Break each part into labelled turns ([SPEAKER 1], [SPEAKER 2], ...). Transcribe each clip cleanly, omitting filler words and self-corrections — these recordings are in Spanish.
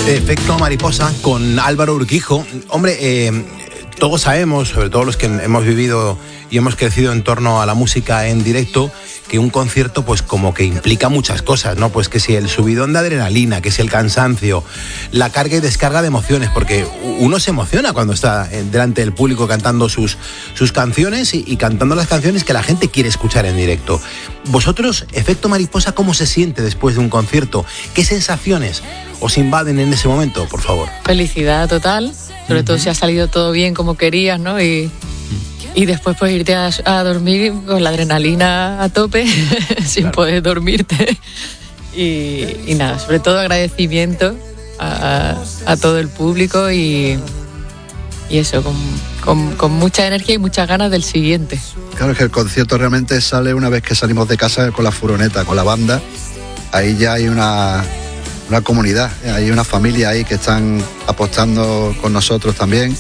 [SPEAKER 1] Efecto Mariposa con Álvaro Urquijo. Hombre, todos sabemos, sobre todo los que hemos vivido y hemos crecido en torno a la música en directo, que un concierto pues como que implica muchas cosas, ¿no? Pues que si el subidón de adrenalina, que si el cansancio, la carga y descarga de emociones, porque uno se emociona cuando está delante del público cantando sus canciones y cantando las canciones que la gente quiere escuchar en directo. Vosotros, Efecto Mariposa, ¿cómo se siente después de un concierto? ¿Qué sensaciones os invaden en ese momento, por favor?
[SPEAKER 2] Felicidad total, sobre todo si ha salido todo bien como querías, ¿no? Y después pues irte a dormir con la adrenalina a tope, sin poder dormirte. Y nada, sobre todo agradecimiento a todo el público y eso, con mucha energía y muchas ganas del siguiente.
[SPEAKER 3] Claro, es que el concierto realmente sale una vez que salimos de casa con la furgoneta, con la banda. Ahí ya hay una comunidad, hay una familia ahí que están apostando con nosotros también.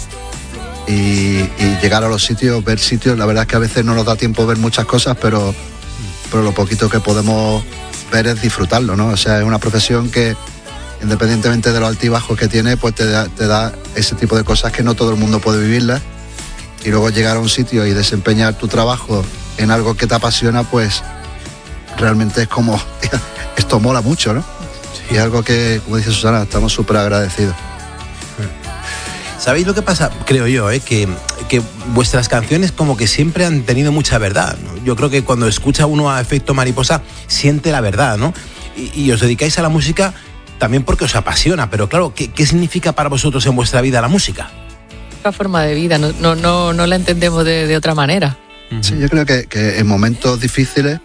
[SPEAKER 3] Y llegar a los sitios, ver sitios, la verdad es que a veces no nos da tiempo ver muchas cosas, pero lo poquito que podemos ver es disfrutarlo, ¿no? O sea, es una profesión que, independientemente de los altibajos que tiene, pues te da ese tipo de cosas que no todo el mundo puede vivirlas. Y luego llegar a un sitio y desempeñar tu trabajo en algo que te apasiona, pues realmente es como, esto mola mucho, ¿no? Sí. Y es algo que, como dice Susana, estamos súper agradecidos.
[SPEAKER 1] ¿Sabéis lo que pasa? Creo yo, que vuestras canciones como que siempre han tenido mucha verdad, ¿no? Yo creo que cuando escucha uno a Efecto Mariposa siente la verdad, ¿no? Y os dedicáis a la música también porque os apasiona, pero claro, ¿qué significa para vosotros en vuestra vida la música?
[SPEAKER 2] Una forma de vida, no la entendemos de otra manera.
[SPEAKER 3] Sí, yo creo que en momentos difíciles,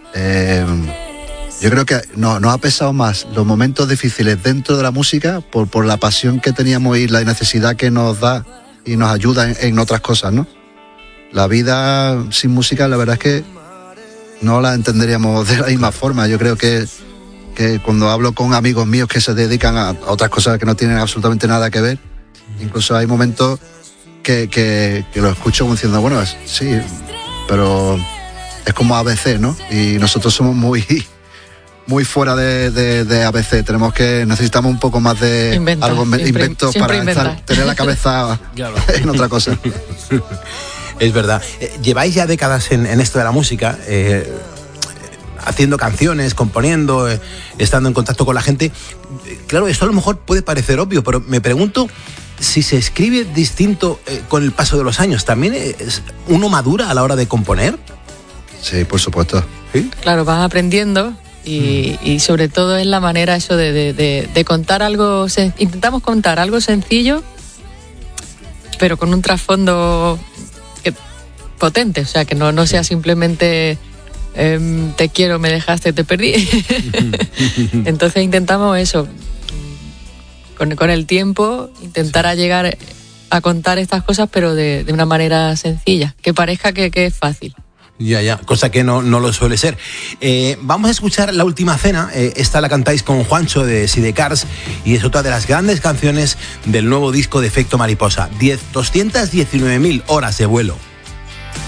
[SPEAKER 3] yo creo que nos ha pesado más los momentos difíciles dentro de la música por la pasión que teníamos y la necesidad que nos da y nos ayuda en otras cosas, ¿no? La vida sin música, la verdad es que no la entenderíamos de la misma forma. Yo creo que cuando hablo con amigos míos que se dedican a otras cosas que no tienen absolutamente nada que ver, incluso hay momentos que lo escucho como diciendo, bueno, sí, pero es como ABC, ¿no? Y nosotros somos muy fuera de ABC, necesitamos un poco más de inventos para tener la cabeza en otra cosa.
[SPEAKER 1] Es verdad. Lleváis ya décadas en esto de la música, haciendo canciones, componiendo, estando en contacto con la gente. Claro, esto a lo mejor puede parecer obvio, pero me pregunto si se escribe distinto con el paso de los años. ¿También uno madura a la hora de componer?
[SPEAKER 3] Sí, por supuesto.
[SPEAKER 1] ¿Sí?
[SPEAKER 2] Claro, vas aprendiendo. Y sobre todo es la manera eso de contar algo, intentamos contar algo sencillo, pero con un trasfondo potente, o sea, que no sea simplemente te quiero, me dejaste, te perdí. Entonces intentamos eso, con el tiempo, intentar llegar a contar estas cosas, pero de una manera sencilla, que parezca que es fácil.
[SPEAKER 1] Ya, cosa que no lo suele ser. Vamos a escuchar La Última Cena. Esta la cantáis con Juancho de Sidecars y es otra de las grandes canciones del nuevo disco de Efecto Mariposa. 219.000 horas de vuelo.